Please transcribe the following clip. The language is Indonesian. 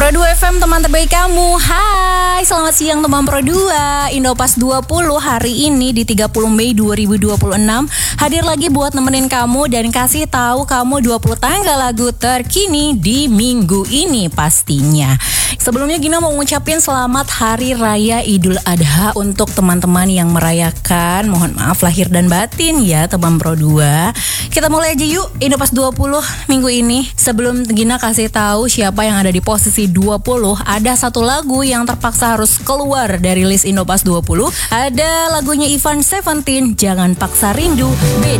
Pro 2 FM, teman terbaik kamu. Hai, selamat siang teman Pro 2. Indopas 20 hari ini di 30 Mei 2026 hadir lagi buat nemenin kamu dan kasih tahu kamu 20 tanggal lagu terkini di minggu ini pastinya. Sebelumnya Gina mau ngucapin selamat Hari Raya Idul Adha untuk teman-teman yang merayakan. Mohon maaf lahir dan batin ya teman Pro 2. Kita mulai aja yuk Indopas 20 minggu ini. Sebelum Gina kasih tahu siapa yang ada di posisi 20, ada satu lagu yang terpaksa harus keluar dari list Indopas 20. Ada lagunya Ivan Seventeen, Jangan Paksa Rindu.